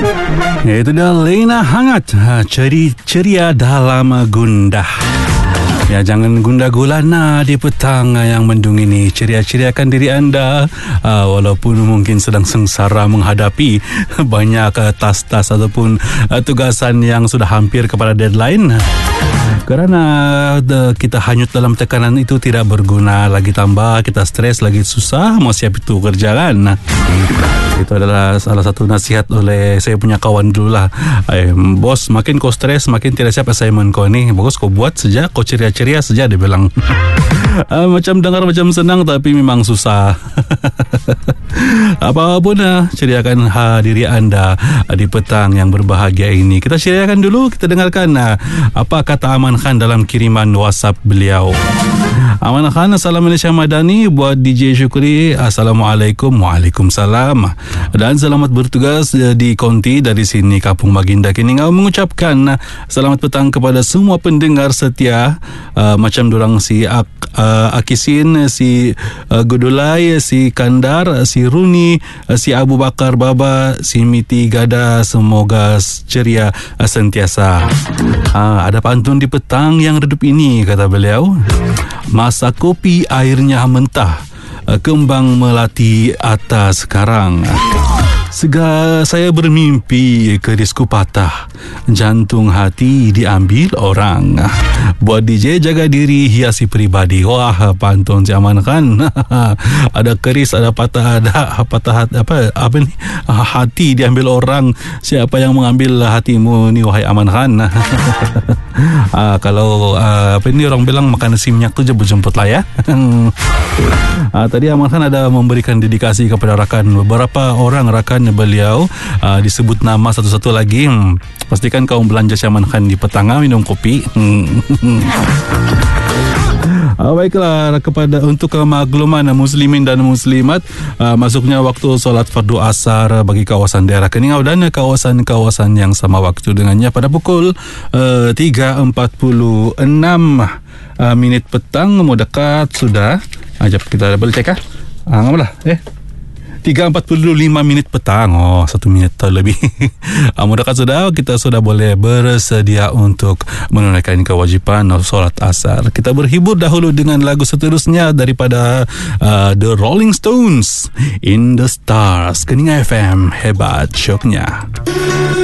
Itu dia Lena Hangat, ceria dalam gundah. Ya, jangan gundah gulana di petang yang mendung ini. Ceria-ceriakan diri anda, walaupun mungkin sedang sengsara menghadapi banyak tas-tas ataupun tugasan yang sudah hampir kepada deadline. Kerana kita hanyut dalam tekanan itu tidak berguna. Lagi tambah kita stres, lagi susah mau siap itu kerjaan. Itu adalah salah satu nasihat oleh saya punya kawan dulu lah. Bos, makin kau stres, makin tidak siap assignment kau ni. Bagus kau buat saja, kau ceria-ceria saja, dia bilang. Macam dengar macam senang tapi memang susah. Apapun ceriakan diri anda di petang yang berbahagia ini. Kita ceriakan dulu, kita dengarkan apa kata Aman Khan dalam kiriman WhatsApp beliau. Aman Khan, Assalamualaikum Malaysia Madani. Buat DJ Syukri, Assalamualaikum. Waalaikumsalam. Dan selamat bertugas di Konti dari sini Kampung Baginda Keningau. Mengucapkan selamat petang kepada semua pendengar setia, macam dorang si Akisin, si Gudulai, si Kandar, si Runi, si Abu Bakar Baba, si Miti Gada. Semoga ceria sentiasa. Ada pantun di petang yang redup ini, kata beliau. Masa kopi airnya mentah, kembang melati atas karang. Saya bermimpi kerisku patah, jantung hati diambil orang. Buat DJ jaga diri, hiasi pribadi. Wah, pantun si Aman Khan. Ada keris, ada patah, ada patah apa ni? Hati diambil orang. Siapa yang mengambil hatimu ni, wahai Aman Khan? Kalau apa ni orang bilang, makan nasi minyak tu je berjemput lah ya. Tadi Aman Khan ada memberikan dedikasi kepada beberapa orang rakan beliau. Disebut nama satu-satu lagi. Pastikan kau belanja si Aman Khan di petang, minum kopi. Baiklah, untuk kemakluman muslimin dan muslimat, masuknya waktu solat fardu asar bagi kawasan daerah Keningau dan kawasan-kawasan yang sama waktu dengannya pada pukul 3.46 minit petang. Mau dekat sudah. Jap, kita double check ngapalah 3.45 minit petang. 1 minit lebih. Mudah sudah, kita sudah boleh bersedia untuk menunaikan kewajipan solat asar. Kita berhibur dahulu dengan lagu seterusnya daripada The Rolling Stones, In the Stars. Keningau FM, hebat syoknya.